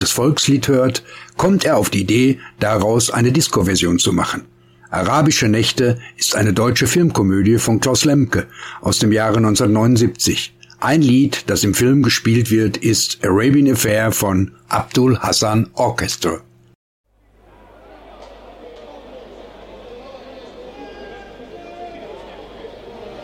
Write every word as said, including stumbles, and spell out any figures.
das Volkslied hört, kommt er auf die Idee, daraus eine Disco-Version zu machen. Arabische Nächte ist eine deutsche Filmkomödie von Klaus Lemke aus dem Jahre neunzehnhundertneunundsiebzig. Ein Lied, das im Film gespielt wird, ist Arabian Affair von Abdul Hassan Orchestra.